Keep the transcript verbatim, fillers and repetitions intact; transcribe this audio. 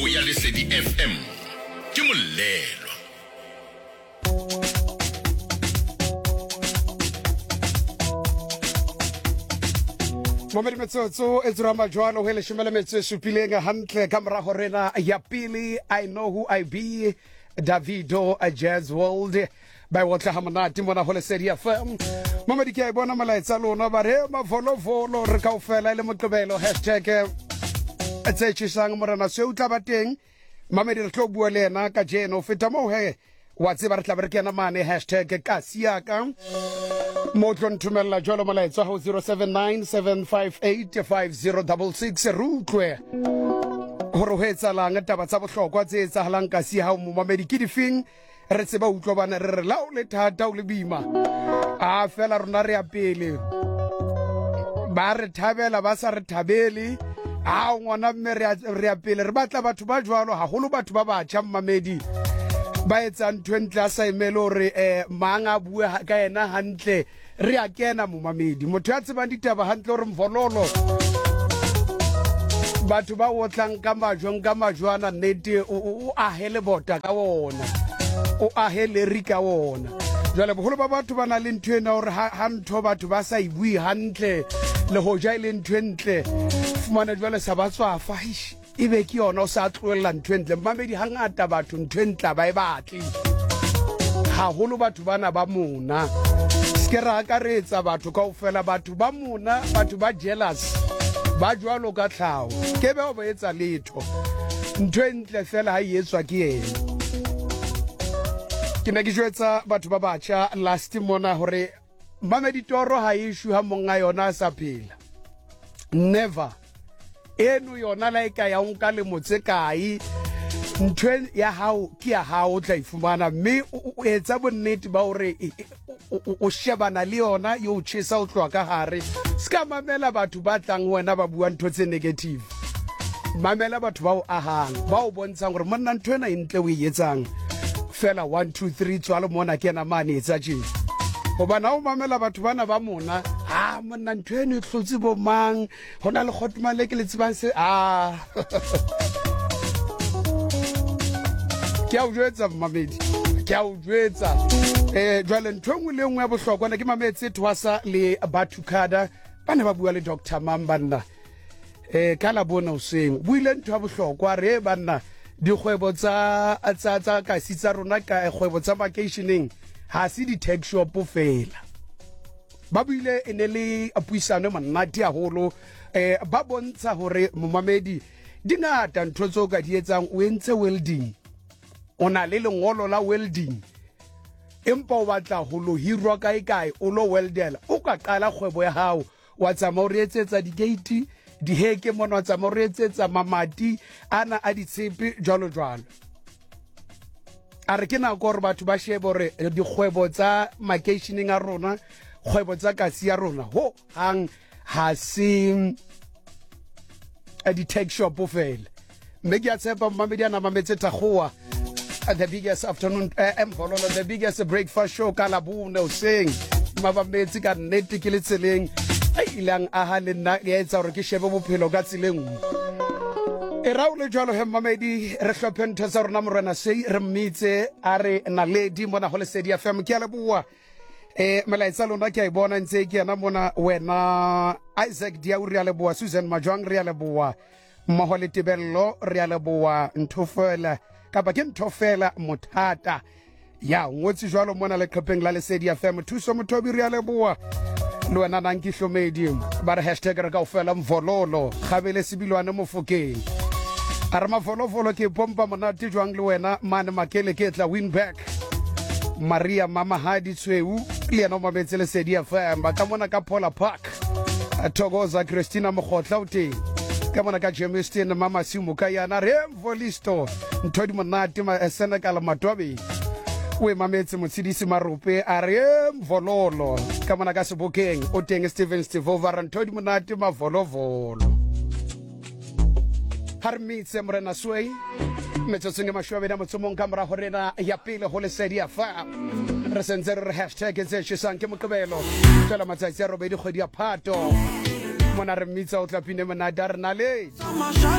ya Lesedi F M ke molelo. Momedi metsotso e tsura majwalo hele shimele metse supileng hantle kamera horena ya pili. I know who I be, Davido a Jazz World by wotla hamanati mona ho Lesedi F M. Momedi ke a bona malaetsa lona ba re mavolo volo re kaofela le motlobelo hashtag tse tshang morana se utla ba teng. Mamedi re tlo bua le ena ka jeno feta mo he wa tseba re tla ba re kena mane hashtag ka siaka motlo ntumella jolo malaetsa ho zero seven nine seven five eight five zero six six rutlwe hore ho etsalang taba tsa bohlokwa tse etsahalang ka si ha mo mamedi ke difeng re tseba utlo bana re re la o le thata o le bima a fela rona re ya pele ba re thabela ba sa re thabele a ngwana mme re ya pele re batla batho ba jwalo haholo batho ba batjha mamedi ba etsa ntwentle sa imelo re eh manga bue ka ena hantle re a kena mo mamedi motho ya tsebang ditaba hantle re mvololo batho ba otlang ka majong ka majwana nete o ahele bota ka wona o ahele rika wona jwale boholo ba batho ba na le ntwena hore ha ntho batho ba sa ibui hantle le hoja ile ntwentle fumana jwale sa ba tswafa hish ibe ke yona o sa tloella ntwentle mamedi hangata batho ntwentla ba e batli haholo batho bana ba mona ke ra ka retsa batho kaofela batho ba mona batho ba jealous ba jwalo ka tlhao ke be o ba etsa letho ntwentle fela ha yetswa ke yena ke ne ke jwetsa batho ba batjha last mona hore mamedi toro ha issue ha monga yona sa phela never eno yona la eka ya unka le motse kai ntwe ya hao ke ya hao tla ifumana mme o etsa bonnete ba hore o shebana le yona yo tshisa o tlwa ka hare ska mamela batho ba tlang wena ba bua ntho tse negative mamela batho ba o ahang ba o bontshang gore monna ntwena intle o etsang fela one two three tswalo mona ke na mane etsa tjena hoba na o mamela batho bana ba mona ha monna ntwena e tlotse bo mang hona le khotma le ke le tsebang se ah ke a o jwetsa mamedi ke a o jwetsa eh jwale ntwengwe le ngwe ya bohlokwa ne ke mametse twasa le Bathukada bana ba bua le Doctor Mambanna eh kala bona o seng buile ntwa bohlokwa re bana dikgwebo tsa tsa tsa ka sitsa rona ka kgwebo tsa vacationing ha se di tech shop fela ba buile ene le apuisano manati haholo eh ba bontsha hore momamedi dingata ntho tso ka di etsang o entse welding ona le lengolo la welding empa o batla ho lo hirwa kae kae o lo weldela o ka qala kgwebo ya hao wa tsama o re etsetsa di gate di heke mona wa tsama o re etsetsa mamati ana a ditshepe jwalo jwalo a re ke na go re batho ba shebe re dikgwebo tsa vacationing a rona kgwebo tsa kasi ya rona ho hang ha se a di tech shop fela mme ke a tshepa mamedi ana mametse tagoa the biggest afternoon uh, emvololo the biggest breakfast show ka labone o seng mabametse ka nnete ke le tseleng a ilang a ha le nna ya etsa hore ke shebe bophelo ka tseleng e raule jwalo he mamedi re hlophe ntho tsa rona morena sei re mmitse a re naledi mona ho Lesedi F M ke a leboa eh malaetsa lona ke a ibona ntse ke yana mona wena Isaac Dia o re a leboa Susan Majwang re a leboa mmoho le Tebello re a leboa Nthofela kapa ke Nthofela Mothata ya ngotsi jwalo mona le qhopeng la Lesedi F M thuso mothobi re a leboa le wena nanki hlomedi ba re hashtag re kaofela mvololo khabele sibilwane mofokeng arma volo volo ke pompa monate jwang le wena mane makele ke tla win back Maria Mama Hadi Tsweu le yena mabetse Lesedi F M ba ka mona ka Paula Park Thokoza Christina Mogotla o teng ka mona ka Jemistin Mama Simu ka yana re volisto nthodi monate ma Senegal Matobe we mametse motsidisi marope a re mvololo ka mona ka Sebokeng o teng Steven Stivova nthodi monate ma volovolo Harmitse Morena Sway metsotso ne mashwa bena motsomong kamera horena ya pele ho Lesedi F M re sentse re hashtag tse tshesang ke mokebelo tsela matsatsi a robedi kgwedi ya Phato mona re mmitsa o tla pine mona dar na le